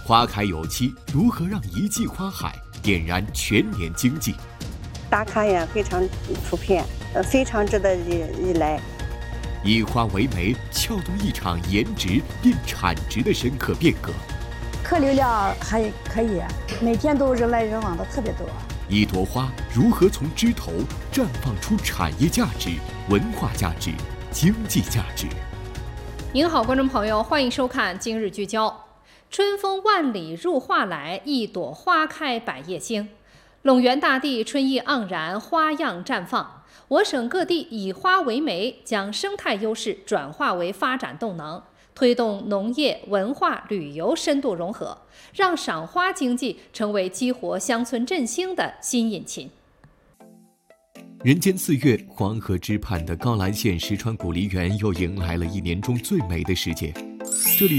花开有期，如何让一季花海点燃全年经济？ 打卡也非常普遍，非常值得一来。 以花为媒，撬动一场颜值变产值的深刻变革。 客流量还可以，每天都人来人往的特别多。 一朵花如何从枝头绽放出产业价值、文化价值、经济价值？ 您好，观众朋友，欢迎收看《今日聚焦》。春风万里入画来，一朵花开百叶兴。陇源大地春意盎然，花样绽放。我省各地以花为媒，将生态优势转化为发展动能，推动农业、文化、旅游深度融合，让赏花经济成为激活乡村振兴的新引擎。 人间4月，黄河之畔的高兰县石川古梨园又迎来了一年中最美的时节。这里